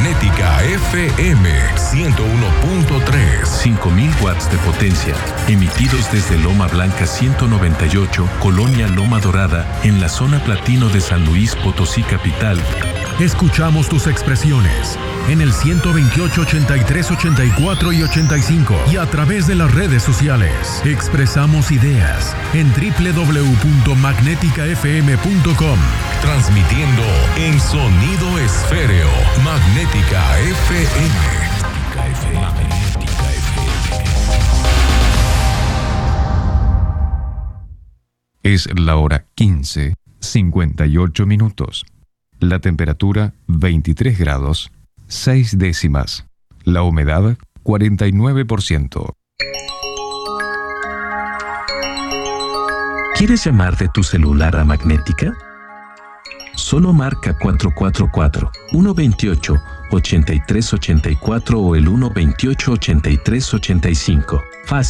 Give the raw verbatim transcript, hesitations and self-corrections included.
Magnética F M ciento uno punto tres. cinco mil watts de potencia, emitidos desde Loma Blanca ciento noventa y ocho, Colonia Loma Dorada, en la zona platino de San Luis Potosí capital. Escuchamos tus expresiones en el ciento veintiocho, ochenta y tres, ochenta y cuatro y ochenta y cinco y a través de las redes sociales. Expresamos ideas en doble u doble u doble u punto magnética f m punto com. Transmitiendo en sonido esféreo. Magnética F M. Magnética F M. Es la hora quince, cincuenta y ocho minutos. La temperatura veintitrés grados, seis décimas. La humedad cuarenta y nueve por ciento. ¿Quieres llamar de tu celular a Magnética? Solo marca cuatro cuatro cuatro, uno dos ocho, ocho tres ocho cuatro o el uno dos ocho, ocho tres ocho cinco. Fácil.